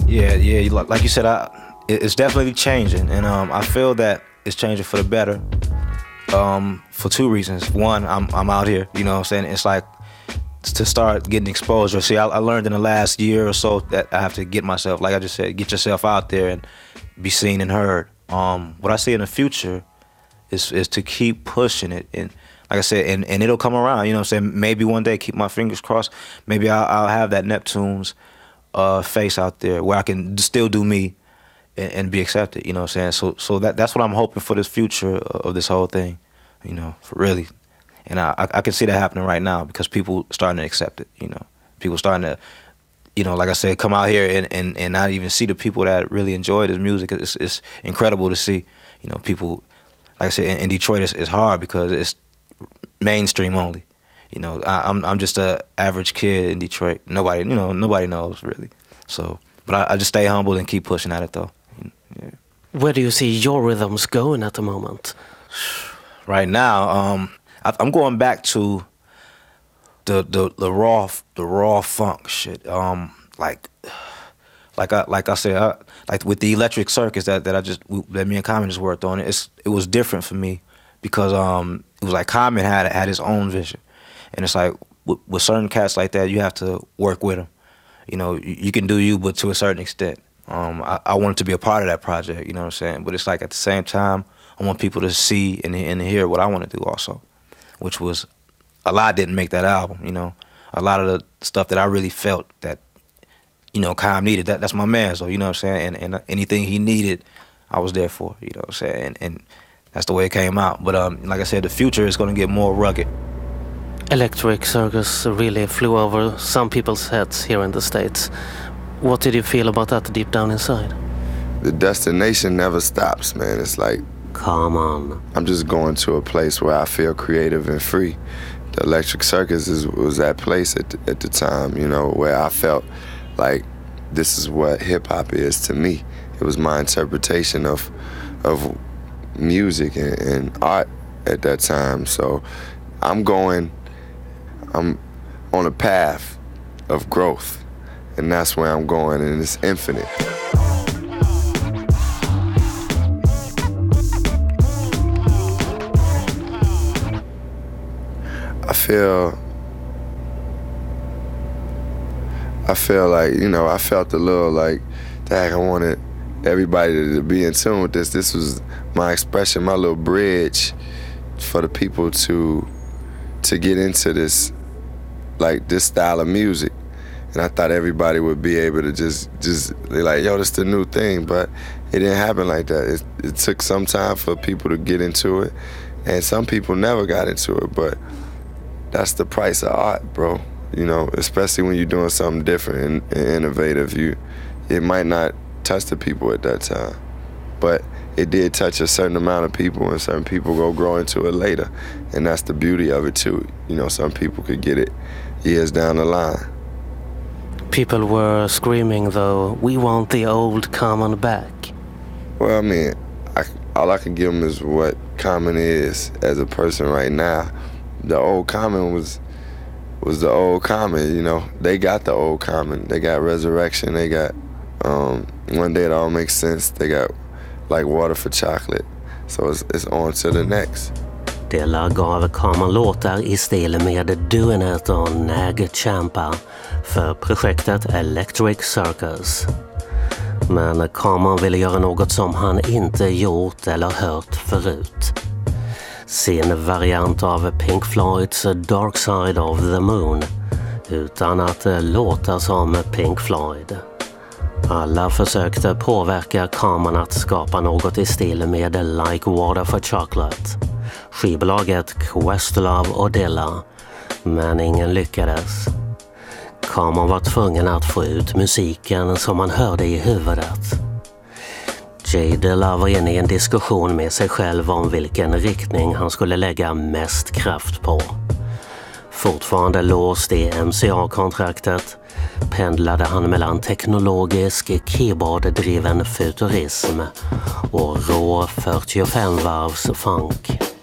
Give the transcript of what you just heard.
Yeah. Like you said, it's definitely changing, and I feel that it's changing for the better. For two reasons. One, I'm out here. You know what I'm saying? It's like to start getting exposure. See, I learned in the last year or so that I have to get myself, like I just said, get yourself out there and be seen and heard. What I see in the future is to keep pushing it, and like I said, and it'll come around. You know what I'm saying? Maybe one day, keep my fingers crossed, maybe I'll have that Neptune's face out there where I can still do me and be accepted. You know what I'm saying? So that's what I'm hoping for this future of this whole thing. You know, for really. And I can see that happening right now because people starting to accept it. You know, people starting to, you know, like I said, come out here and not even see the people that really enjoy this music. It's incredible to see. You know, people, like I said, in Detroit it's hard because it's mainstream only. You know, I'm just a average kid in Detroit. Nobody knows really. So, but I just stay humble and keep pushing at it though. Yeah. Where do you see your rhythms going at the moment? Right now, I'm going back to the raw funk shit. Like I said, like with the Electric Circus that me and Common just worked on. It was different for me because it was like Common had his own vision, and it's like with certain cats like that, you have to work with them. You know, you can do you, but to a certain extent. I wanted to be a part of that project. You know what I'm saying? But it's like at the same time, I want people to see and hear what I want to do also, which was a lot didn't make that album, you know. A lot of the stuff that I really felt that, you know, Kyle needed, that's my man, so, you know what I'm saying, and anything he needed, I was there for, you know what I'm saying, and that's the way it came out. But like I said, the future is going to get more rugged. Electric Circus really flew over some people's heads here in the States. What did you feel about that deep down inside? The destination never stops, man. It's like, come on. I'm just going to a place where I feel creative and free. The Electric Circus was that place at the time, you know, where I felt like this is what hip-hop is to me. It was my interpretation of music and art at that time. So I'm on a path of growth, and that's where I'm going, and it's infinite. I feel like, you know, I felt a little like, dang, I wanted everybody to be in tune with this. This was my expression, my little bridge for the people to get into this, like this style of music. And I thought everybody would be able to just they're like, yo, this the new thing. But it didn't happen like that. It took some time for people to get into it. And some people never got into it, but that's the price of art, bro. You know, especially when you're doing something different and innovative. It might not touch the people at that time, but it did touch a certain amount of people, and certain people go grow into it later. And that's the beauty of it too. You know, some people could get it years down the line. People were screaming though, we want the old Common back. Well, I mean, all I can give them is what Common is as a person right now. The old Common was the old Common, you know. They got the old Common. They got Resurrection. They got One Day It All Makes Sense. They got like Water for Chocolate. So it's on to the next. Dilla gav Common låtar i stil med Doing och Nag Champa för projektet Electric Circus. Men Common ville göra något som han inte gjort eller hört förut. Sin variant av Pink Floyds Dark Side of the Moon utan att låta som Pink Floyd. Alla försökte påverka Common att skapa något i stil med Like Water for Chocolate. Skivbolaget Questlove och Dilla, men ingen lyckades. Common var tvungen att få ut musiken som man hörde i huvudet. J. Dilla var inne i en diskussion med sig själv om vilken riktning han skulle lägga mest kraft på. Fortfarande låst i MCA-kontraktet pendlade han mellan teknologisk keyboarddriven futurism och rå 45-varvs funk.